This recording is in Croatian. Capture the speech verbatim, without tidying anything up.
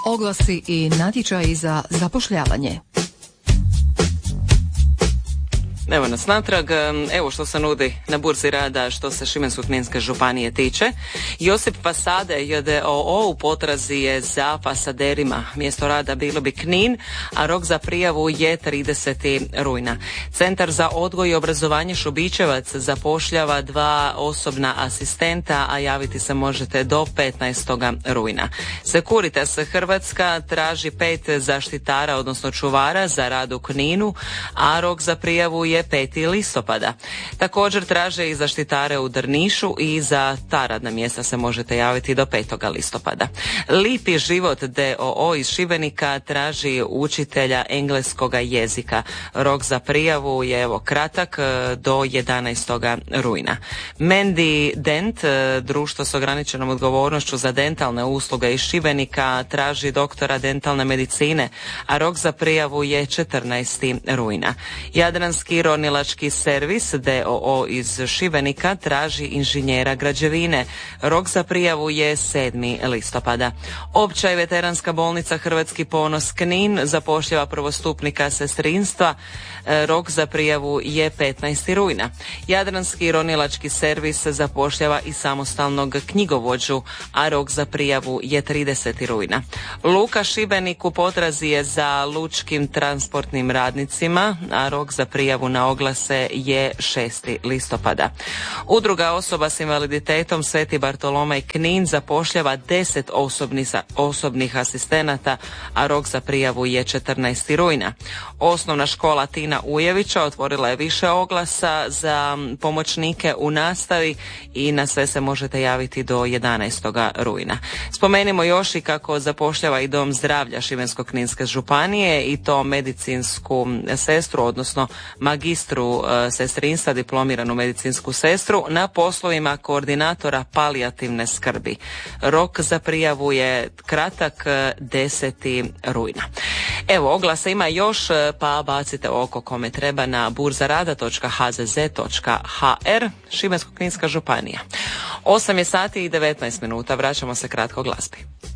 Oglasi i natječaji za zapošljavanje. Evo nas natrag, evo što se nudi na burzi rada što se Šibensko-kninske županije tiče. Josip Fasade J D O O u potrazi je za fasaderima. Mjesto rada bilo bi Knin, a rok za prijavu je tridesetog rujna. Centar za odgoj i obrazovanje Šubićevac zapošljava dva osobna asistenta, a javiti se možete do petnaestog rujna. Securitas Hrvatska traži pet zaštitara, odnosno čuvara za rad u Kninu, a rok za prijavu je peti listopada. Također traže i zaštitare u Drnišu i za ta radna mjesta se možete javiti do petog listopada. Lipi život D O O iz Šibenika traži učitelja engleskoga jezika. Rok za prijavu je evo kratak do jedanaestog rujna. Mandy Dent, društvo s ograničenom odgovornošću za dentalne usluge iz Šibenika, traži doktora dentalne medicine, a rok za prijavu je četrnaestog rujna. Jadranski ronilački servis D O O iz Šibenika traži inženjera građevine. Rok za prijavu je sedmog listopada. Opća i veteranska bolnica Hrvatski ponos Knin zapošljava prvostupnika sestrinstva. Rok za prijavu je petnaestog rujna. Jadranski ronilački servis zapošljava i samostalnog knjigovođu, a rok za prijavu je tridesetog rujna. Luka Šibenik u potrazi je za lučkim transportnim radnicima, a rok za prijavu na oglase je šestog listopada. Udruga osoba s invaliditetom Sveti Bartolomej Knin zapošljava deset osobnih, osobnih asistenata, a rok za prijavu je četrnaestog rujna. Osnovna škola Tina Ujevića otvorila je više oglasa za pomoćnike u nastavi i na sve se možete javiti do jedanaestog rujna. Spomenimo još i kako zapošljava i Dom zdravlja Šibensko-kninske županije, i to medicinsku sestru, odnosno magistru sestrinstva, diplomiranu medicinsku sestru na poslovima koordinatora palijativne skrbi. Rok za prijavu je kratak, desetog rujna. Evo, oglasa ima još, pa bacite oko kome treba na burzarada točka h z z točka h r. Šibensko-kninska županija. osam je sati i devetnaest minuta, vraćamo se kratko glazbi.